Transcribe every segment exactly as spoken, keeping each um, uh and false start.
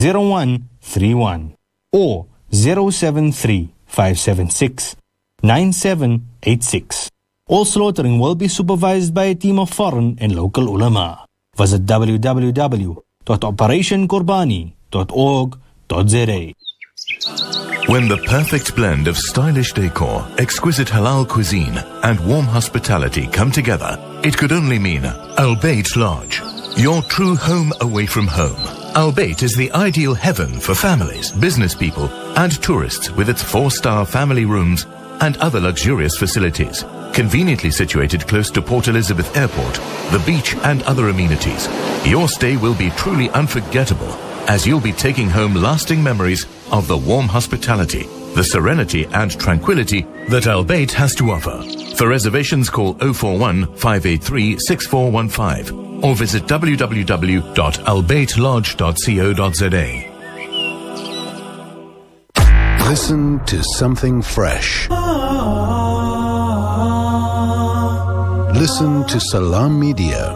zero one three one or zero seven three five seven six nine seven eight six. All slaughtering will be supervised by a team of foreign and local ulama. Visit w w w dot operation korbani dot org dot z a. When the perfect blend of stylish decor, exquisite halal cuisine, and warm hospitality come together, it could only mean Al Bayt Lodge, your true home away from home. Al Bayt is the ideal heaven for families, business people, and tourists with its four-star family rooms and other luxurious facilities. Conveniently situated close to Port Elizabeth Airport, the beach, and other amenities, your stay will be truly unforgettable, as you'll be taking home lasting memories of the warm hospitality, the serenity and tranquility that Al Bayt has to offer. For reservations, call zero four one five eight three six four one five or visit w w w dot al bayt lodge dot co dot z a. Listen to something fresh. Listen to Salam Media.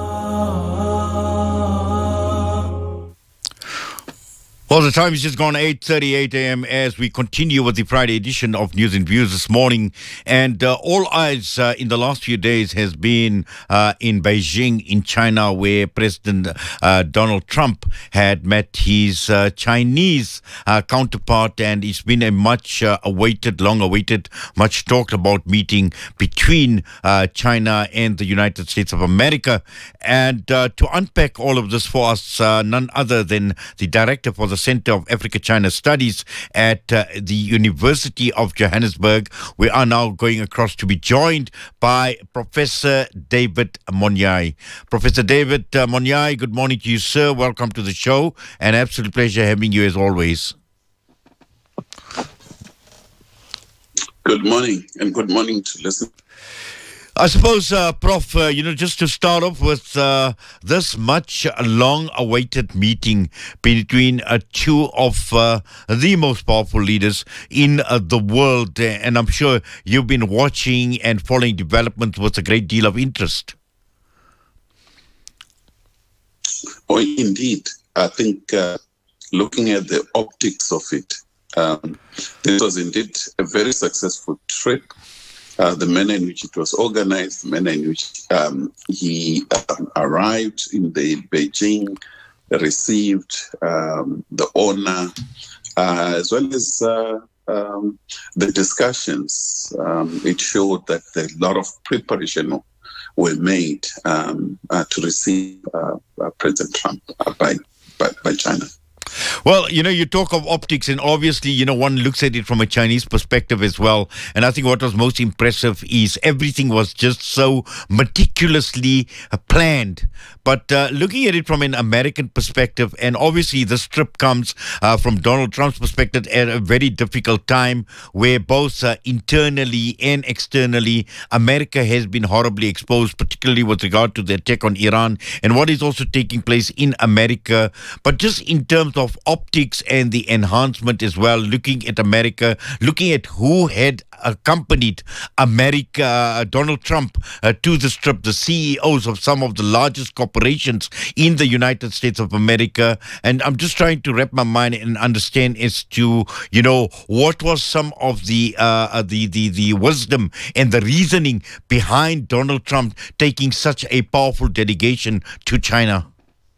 Well, the time is just gone eight thirty-eight a m as we continue with the Friday edition of News and Views this morning. And uh, all eyes uh, in the last few days has been uh, in Beijing, in China, where President uh, Donald Trump had met his uh, Chinese uh, counterpart. And it's been a much uh, awaited, long awaited, much talked about meeting between uh, China and the United States of America. And uh, to unpack all of this for us, uh, none other than the director for the Center of Africa-China Studies at uh, the University of Johannesburg. We are now going across to be joined by Professor David Monyae. Professor David uh, Monyae, good morning to you, sir. Welcome to the show. An absolute pleasure having you as always. Good morning, and good morning to listen. I suppose, uh, Prof, uh, you know, just to start off with uh, this much long-awaited meeting between uh, two of uh, the most powerful leaders in uh, the world, and I'm sure you've been watching and following developments with a great deal of interest. Oh, indeed. I think uh, looking at the optics of it, um, this was indeed a very successful trip. Uh, the manner in which it was organized, the manner in which um, he um, arrived in the Beijing, received um, the honor, uh, as well as uh, um, the discussions. Um, it showed that a lot of preparation were made um, uh, to receive uh, uh, President Trump uh, by, by by China. Well, you know, you talk of optics, and obviously, you know, one looks at it from a Chinese perspective as well. And I think what was most impressive is everything was just so meticulously uh, planned. But uh, looking at it from an American perspective, and obviously this trip comes uh, from Donald Trump's perspective at a very difficult time where both uh, internally and externally, America has been horribly exposed, particularly with regard to the attack on Iran and what is also taking place in America. But just in terms of optics and the enhancement as well, looking at America, looking at who had accompanied America, uh, Donald Trump, uh, to this trip, the C E Os of some of the largest corporations in the United States of America. And I'm just trying to wrap my mind and understand as to, you know, what was some of the, uh, the, the, the wisdom and the reasoning behind Donald Trump taking such a powerful delegation to China.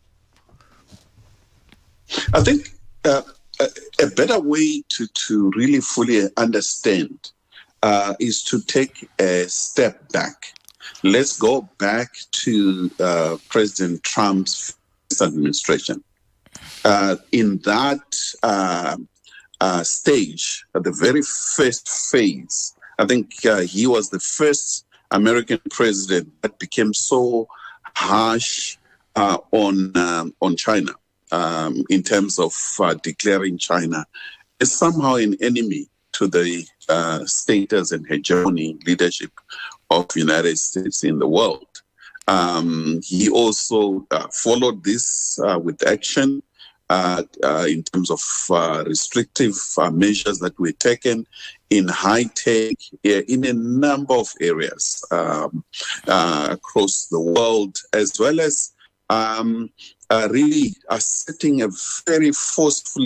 I think uh, a, a better way to, to really fully understand uh, is to take a step back. Let's go back to uh, President Trump's first administration. Uh, in that uh, uh, stage, at the very first phase, I think uh, he was the first American president that became so harsh uh, on um, on China. Um, in terms of uh, declaring China as somehow an enemy to the uh, status and hegemony leadership of the United States in the world. Um, he also uh, followed this uh, with action uh, uh, in terms of uh, restrictive uh, measures that were taken in high tech, in a number of areas um, uh, across the world, as well as Um, uh, really are setting a very forceful